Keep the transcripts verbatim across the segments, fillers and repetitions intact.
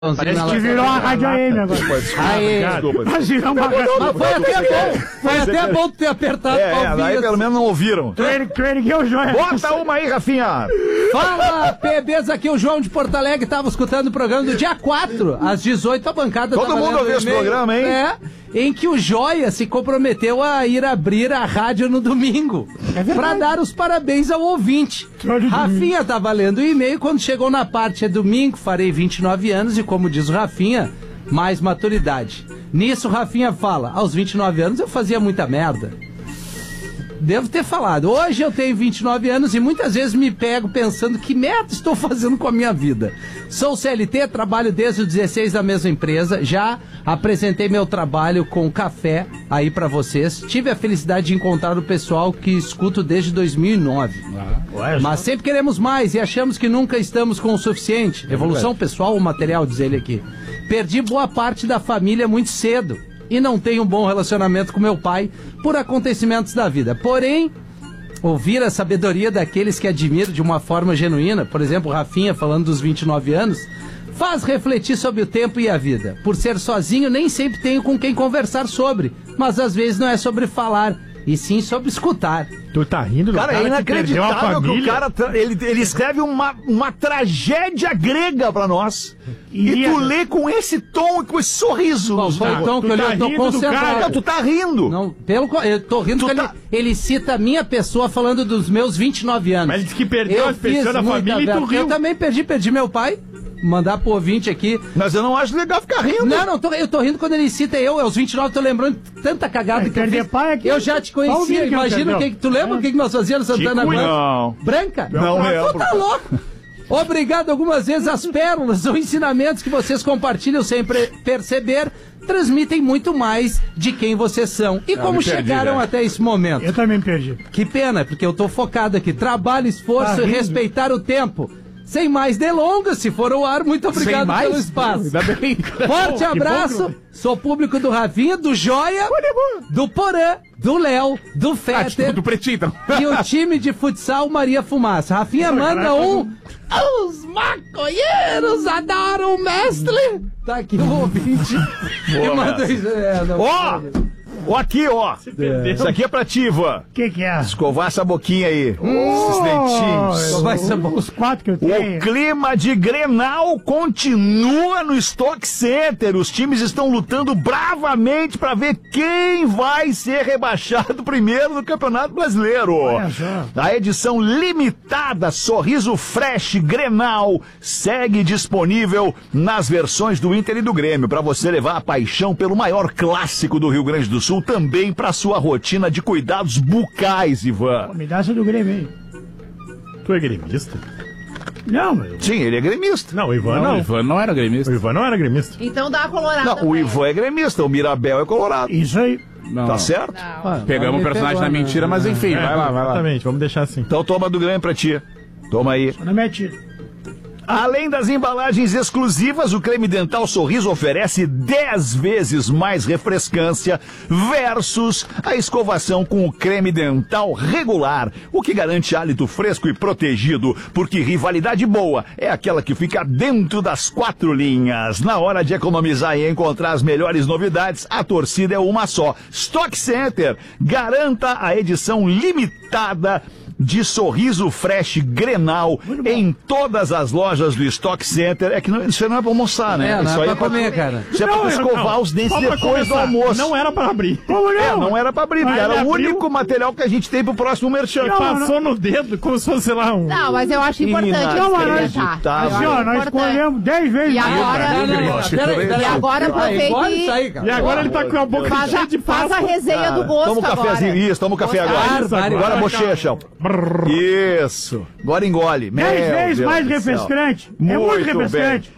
Parece que virou uma rádio A M agora. Mas virou uma rádio. Mas foi até bom. Foi até bom ter apertado é, é, daí pelo menos não ouviram. Bota uma aí, Rafinha. Fala, P Bs, aqui o João de Porto Alegre. Tava escutando o programa do dia quatro, às dezoito, a bancada. Todo mundo ouviu esse programa, hein? É, em que o Joia se comprometeu a ir abrir a rádio no domingo. É pra dar os parabéns ao ouvinte. Rafinha tava lendo o e-mail, quando chegou na parte é domingo, farei vinte e nove anos e, como diz o Rafinha, mais maturidade. Nisso, Rafinha fala, aos vinte e nove anos eu fazia muita merda. Devo ter falado. Hoje eu tenho vinte e nove anos e muitas vezes me pego pensando que merda estou fazendo com a minha vida. Sou C L T, trabalho desde os dezesseis da mesma empresa, já apresentei meu trabalho com café aí pra vocês. Tive a felicidade de encontrar o pessoal que escuto desde dois mil e nove. Ah, mas sempre queremos mais e achamos que nunca estamos com o suficiente. Evolução pessoal ou material, diz ele aqui. Perdi boa parte da família muito cedo e não tenho um bom relacionamento com meu pai por acontecimentos da vida. Porém, ouvir a sabedoria daqueles que admiro de uma forma genuína, por exemplo, Rafinha falando dos vinte e nove anos, faz refletir sobre o tempo e a vida. Por ser sozinho, nem sempre tenho com quem conversar sobre, mas às vezes não é sobre falar, e sim sobre escutar. Tu tá rindo do cara, cara é inacreditável que, que o cara, ele, ele escreve uma, uma tragédia grega pra nós. E, e tu a... lê com esse tom e com esse sorriso. Bom, foi o tom que eu tá li, eu tô concentrado. Não, tu tá rindo. Não, pelo eu tô rindo porque tá... ele, ele cita a minha pessoa falando dos meus vinte e nove anos. Mas disse que perdeu eu as pessoas da família e tu riu. Eu também perdi, perdi meu pai. Mandar pro ouvinte aqui. Mas eu não acho legal ficar rindo. Não, não, tô, eu tô rindo quando ele cita eu, aos vinte e nove, tô lembrando tanta cagada é, que eu fiz. Pai aqui, eu já te conhecia, imagina o que, tu lembra o é. que, que nós fazíamos no Santana Branca? Não. Branca? Não, não é. Tu tá louco? Obrigado algumas vezes, as pérolas ou ensinamentos que vocês compartilham sem perceber transmitem muito mais de quem vocês são. E eu como perdi, chegaram né? até esse momento? Eu também me perdi. Que pena, porque eu tô focado aqui. Trabalho, esforço tá e respeitar o tempo. Sem mais delongas, se for ao ar, muito obrigado mais? pelo espaço. Ainda bem. Forte abraço, bom, sou público do Ravinha, do Joia, do Porã, do Léo, do Fetter, ah, do Pretinho, então. E o time de futsal Maria Fumaça. Rafinha manda um... Os maconheiros adoram o mestre. Tá aqui o ouvinte. Boa, manda isso. É, ó! Ó aqui, ó. Isso aqui é pra ti, Ivan. O que que é? Escovar essa boquinha aí. Oh, esses dentinhos. Escovar essa boca. Os quatro que eu tenho. O clima de Grenal continua no Stock Center. Os times estão lutando bravamente pra ver quem vai ser rebaixado primeiro no Campeonato Brasileiro. A edição limitada Sorriso Fresh Grenal segue disponível nas versões do Inter e do Grêmio pra você levar a paixão pelo maior clássico do Rio Grande do Sul também para sua rotina de cuidados bucais, Ivan. Pô, me dá essa do Grêmio aí. Tu é gremista? Não, meu. Sim, ele é gremista. Não, o Ivan não. não. O Ivan não era gremista. O Ivan não era gremista. Então dá a colorada. Não, o Ivan é gremista, o Mirabel é colorado. Isso aí. Não. Tá certo? Não. Pegamos o personagem na mentira, mas enfim, é, vai lá, vai lá. Exatamente, vamos deixar assim. Então toma do Grêmio pra ti. Toma aí. Só não mete. Além das embalagens exclusivas, o creme dental Sorriso oferece dez vezes mais refrescância versus a escovação com o creme dental regular, o que garante hálito fresco e protegido, porque rivalidade boa é aquela que fica dentro das quatro linhas. Na hora de economizar e encontrar as melhores novidades, a torcida é uma só. Stock Center, garanta a edição limitada de Sorriso Fresh Grenal em todas as lojas do Stock Center. É que não, isso não é pra almoçar, né? É, não isso é aí pra é pra comer, cara. Isso é não, pra escovar não. os dentes Só depois do almoço. Não era pra abrir. Como não? É, não era pra abrir, porque era o único material que a gente tem pro próximo merchan. Não, passou não. no dedo como se fosse lá um... Não, mas eu acho importante experimentar. Assim, ó, nós escolhemos dez vezes. E agora... E agora aproveite... E agora ele tá com a boca cheia de papo. Faz a resenha do gosto agora. Toma um cafezinho. Isso, toma um café agora. Agora bochecha. Isso. Agora engole. Dez vezes mais refrescante. É muito refrescante.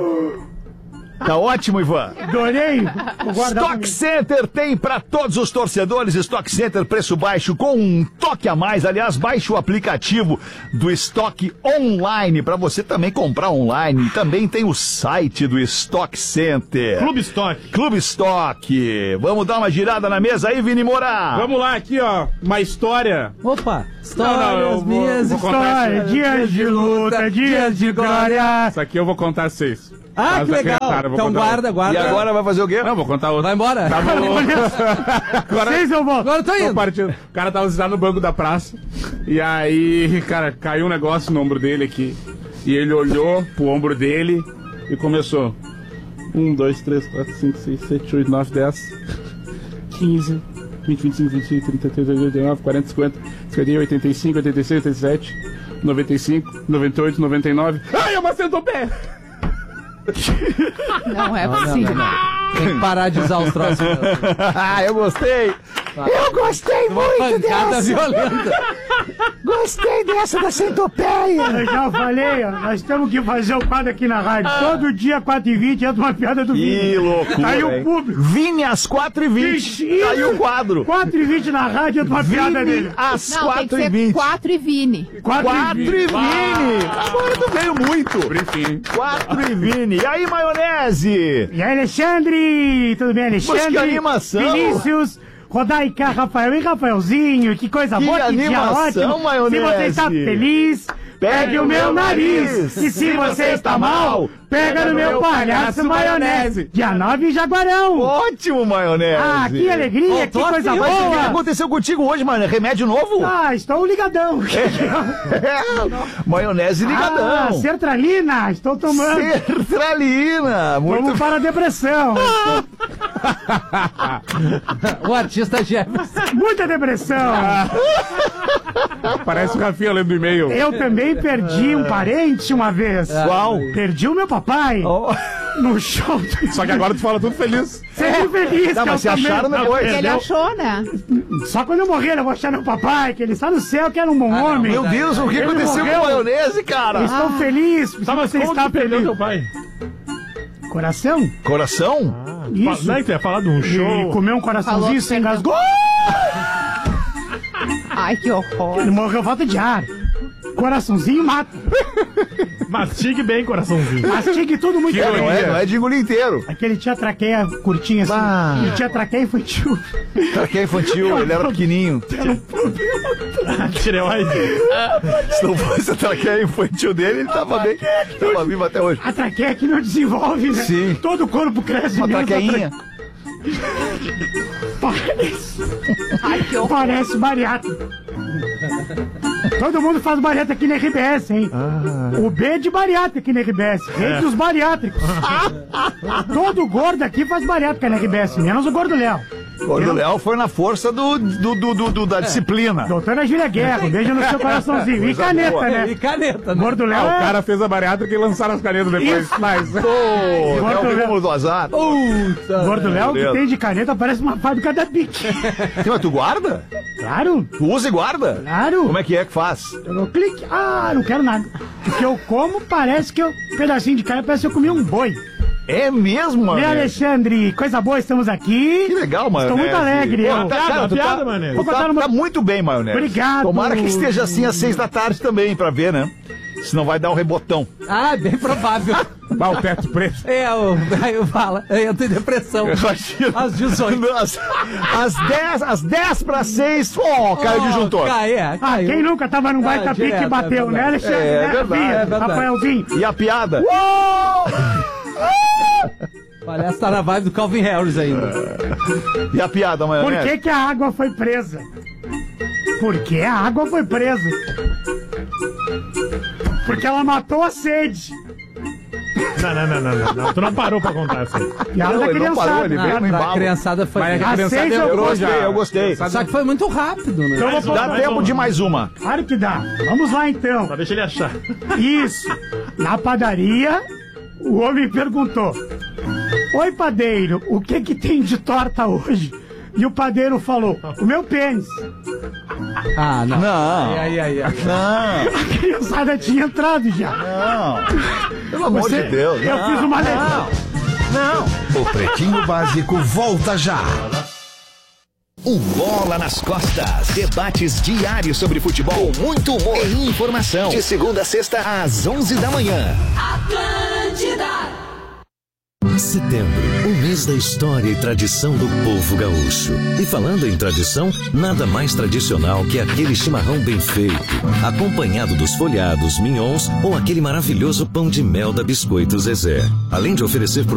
Tá ótimo, Ivan. Adorei. Stock Center tem para todos os torcedores. Stock Center, preço baixo com um toque a mais. Aliás, baixe o aplicativo do Stock Online para você também comprar online. Também tem o site do Stock Center. Clube Stock. Clube Stock. Vamos dar uma girada na mesa aí, Vini Moura. Vamos lá, aqui, ó. Uma história. Opa, histórias não, não, minhas vou, vou histórias. Dias de luta, dias de glória. Isso aqui eu vou contar seis. Ah, Mas que é legal. cara, vou Então contar guarda, E guarda. agora vai fazer o quê? Não, vou contar outra. Vai embora. Tava Agora, Vocês eu vou. Agora eu tô tô indo. partindo. O cara tava sentado no banco da praça. E aí, cara, caiu um negócio no ombro dele aqui. E ele olhou pro ombro dele e começou. Um, dois, três, quatro, cinco, seis, sete, oito, nove, dez, quinze, vinte, vinte e cinco, vinte e seis, trinta, trinta e oito, trinta e nove, quarenta, cinquenta, cinquenta e oito, oitenta e cinco, oitenta e seis, oitenta e sete, noventa e cinco, noventa e oito, noventa e nove. Ai, é uma centopeia! Não é Não, não, possível. não, não. Tem que parar de usar os troços. Ah, eu gostei. Eu gostei Uma muito pancada dessa. violenta. Gostei dessa da centopeia. Eu já falei, ó, nós temos que fazer o quadro aqui na rádio. Todo dia, quatro e vinte, entra uma piada do Que Vini. loucura, Tá aí o hein? público. Vini às quatro e vinte. Ixi, Tá aí o quadro. quatro e vinte na rádio, entra uma piada Vini dele. às Não, tem que quatro e ser vinte. quatro e Vini. quatro e vinte. Agora tu veio muito. Briefing. quatro e vinte. E aí, maionese? E aí, Alexandre? Tudo bem, Alexandre? Mas que animação. Vinícius, Rodaica, Rafael e Rafaelzinho. Que coisa Que boa, que dia animação, ótimo. maionese. Se você está feliz, pegue o meu nariz. E se você está mal, pega no meu palhaço maionese. Dia nove em Jaguarão. Ótimo, maionese. Ah, que alegria, que Voltou coisa a Mas o que boa. aconteceu contigo hoje, mano? Remédio novo? Ah, estou ligadão. É. Maionese ligadão. Ah, sertralina, estou tomando. Sertralina. Muito Vamos para a depressão. O artista Jefferson. Muita depressão. Parece o Rafinha lendo e-mail. Eu também perdi um parente uma vez. Qual? Perdi o meu papai Oh. no show do... Só que agora tu fala tudo feliz. Sempre feliz. Tá, que mas eu se também- acharam depois. Ele achou, né? Só quando eu morrer eu vou achar meu papai, que ele está no céu, que era um bom homem. Meu Deus, o que Ele aconteceu morreu. com a maionese, cara? Eu estou feliz. Se você está feliz. teu pai? Coração? Coração? Isso. Não, tu ia falar de um Ele show. comeu um coraçãozinho, Falou, se engasgou. Ai, que horror. Ele morreu falta de ar. Coraçãozinho mata. Mastigue bem, coraçãozinho. Mastigue tudo muito Que bem. Não é, não é de engolir inteiro. Aquele tinha traqueia curtinha assim. Bah. Ele tinha traqueia infantil. Traqueia infantil, ele era pequenininho. Tireoide. Se não fosse a traqueia infantil dele, ele tava bem. Tava vivo até hoje. A traqueia que não desenvolve, né? Sim. Todo o corpo cresce. Uma menos a traqueinha. Parece, Ai, que horror. parece bariátrico. Todo mundo faz bariátrica aqui na R B S, hein? O B é de bariátrica aqui na R B S. Rei dos bariátricos. Todo gordo aqui faz bariátrica na R B S, menos o gordo Léo. Gordo Léo foi na força do, do, do, do- do- da disciplina. Doutora Júlia Guerra, um beijo no seu coraçãozinho. E Coisa caneta, boa. E né? caneta, né? Gordo Léo Ah, o é... cara fez a bariátrica e lançaram as canetas depois. Mas... Ô, Gordo Léo Léo. Rômulo do Azar. Puta. Gordo Léo, o que Deus. tem de caneta parece uma fábrica da Bic. Sim, mas tu guarda? Claro, Tu usa e guarda? claro. Como é que é que faz? Eu dou clique. Ah, não quero nada. O que eu como parece que eu... Um pedacinho de carne parece que eu comi um boi. É mesmo, mano? Né, Alexandre? Coisa boa, estamos aqui. Que legal, maionese. Estou muito alegre. Pô, eu. tá, cara, tu piada, tá, maionese. tu Vou tá, botar numa- tá muito bem, maionese. Obrigado. Tomara que esteja assim às seis da tarde também, pra ver, né? Senão vai dar um rebotão. Ah, bem provável. Ah, o teto preto. É, o, aí eu falo, eu tenho depressão. Imagina. Às dezoito. Às, às dez, às dez para seis, ó, caiu o disjuntor. Cai, é, Ah, caiu. quem nunca tava num baita Ah, pique direto, e bateu, é né, Alexandre? É, né, verdade, Rafinha? é verdade. Rafaelzinho. E a piada? O palhaço tá na vibe do Calvin Harris ainda. E a piada, Por maionese? que que a água foi presa? Por que a água foi presa? Porque ela matou a sede. Não, não, não, não, não, não. Tu não parou pra contar isso aí. Piada Não, da ele não parou, criançada. ele veio Ah, no pra embalo. criançada foi. Mas a Às criançada seis eu entrou gostei, já. eu gostei. Só que foi muito rápido, né? Então eu vou Dá contar- tempo de mais uma. Claro que dá. Vamos lá, então. Só deixa ele achar. Isso. Na padaria, o homem perguntou: Oi, padeiro, o que que tem de torta hoje? E o padeiro falou: o meu pênis. Ah, não. Não. Aí, aí, aí. Não, A criançada tinha entrado já. não. Pelo amor Você- de Deus. Eu não. fiz uma letra. O Pretinho Básico volta já. O Bola nas Costas. Debates diários sobre futebol, com muito humor e informação. De segunda a sexta, às onze da manhã. Atlântida. Setembro, o mês da história e tradição do povo gaúcho. E falando em tradição, nada mais tradicional que aquele chimarrão bem feito, acompanhado dos folhados, mignons ou aquele maravilhoso pão de mel da Biscoito Zezé. Além de oferecer